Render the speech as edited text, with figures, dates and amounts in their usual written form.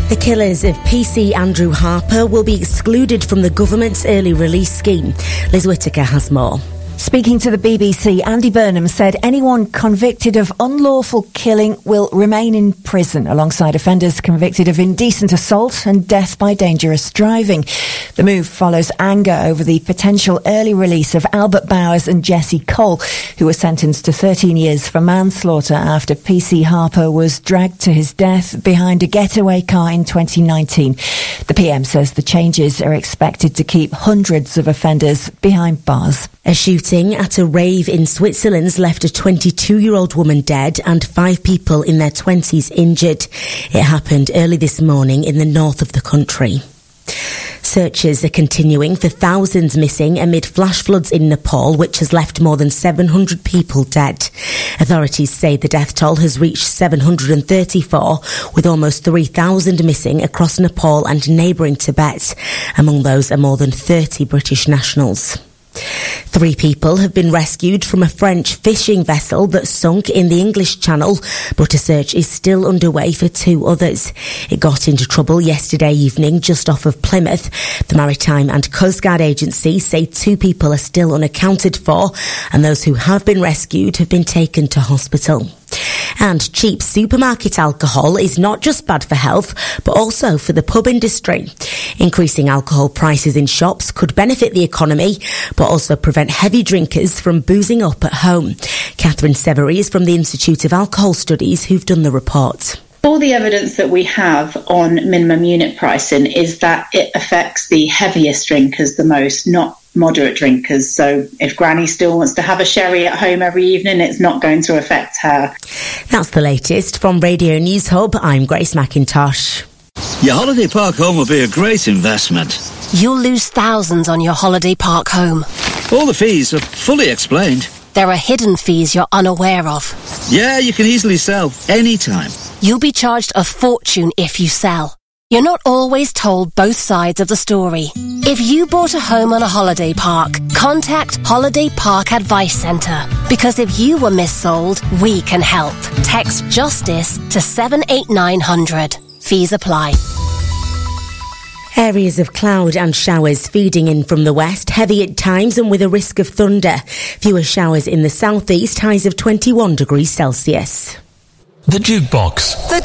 The killers of PC Andrew Harper will be excluded from the government's early release scheme. Liz Whittaker has more. Speaking to the BBC, Andy Burnham said anyone convicted of unlawful killing will remain in prison alongside offenders convicted of indecent assault and death by dangerous driving. The move follows anger over the potential early release of Albert Bowers and Jesse Cole, who were sentenced to 13 years for manslaughter after PC Harper was dragged to his death behind a getaway car in 2019. The PM says the changes are expected to keep hundreds of offenders behind bars. A shooting at a rave in Switzerland's left a 22-year-old woman dead and 5 people in their 20s injured. It happened early this morning in the north of the country. Searches are continuing for thousands missing amid flash floods in Nepal, which has left more than 700 people dead. Authorities say the death toll has reached 734, with almost 3,000 missing across Nepal and neighbouring Tibet. Among those are more than 30 British nationals. 3 people have been rescued from a French fishing vessel that sunk in the English Channel, but a search is still underway for 2 others. It got into trouble yesterday evening just off of Plymouth. The Maritime and Coast Guard Agency say 2 people are still unaccounted for, and those who have been rescued have been taken to hospital. And cheap supermarket alcohol is not just bad for health, but also for the pub industry. Increasing alcohol prices in shops could benefit the economy, but also prevent heavy drinkers from boozing up at home. Catherine Severy is from the Institute of Alcohol Studies, who've done the report. All the evidence that we have on minimum unit pricing is that it affects the heaviest drinkers the most, not moderate drinkers. So if Granny still wants to have a sherry at home every evening, it's not going to affect her. That's the latest from Radio News Hub. I'm Grace McIntosh. Your holiday park home will be a great investment. You'll lose thousands on your holiday park home. All the fees are fully explained. There are hidden fees you're unaware of. Yeah, you can easily sell anytime. You'll be charged a fortune if you sell. You're not always told both sides of the story. If you bought a home on a holiday park, contact Holiday Park Advice Centre. Because if you were missold, we can help. Text JUSTICE to 78900. Fees apply. Areas of cloud and showers feeding in from the west, heavy at times and with a risk of thunder. Fewer showers in the southeast, highs of 21 degrees Celsius. The Jukebox.